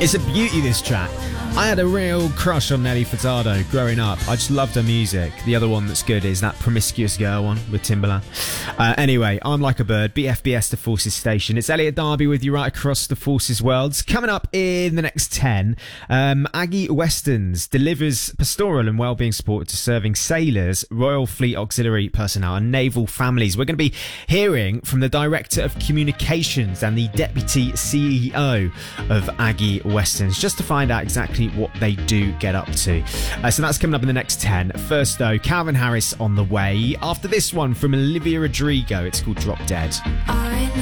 It's a beauty, this track. I had a real crush on Nelly Furtado growing up. I just loved her music. The other one that's good is that Promiscuous Girl one with Timbaland. Anyway, I'm Like a Bird, BFBS The Forces Station. It's Elliot Darby with you right across the Forces worlds. Coming up in the next 10, Aggie Westerns delivers pastoral and wellbeing support to serving sailors, Royal Fleet Auxiliary personnel and naval families. We're going to be hearing from the Director of Communications and the Deputy CEO of Aggie Westerns just to find out exactly what they do get up to. So that's coming up in the next 10. First though, Calvin Harris on the way. After this one from Olivia Rodrigo, it's called Drop Dead. I know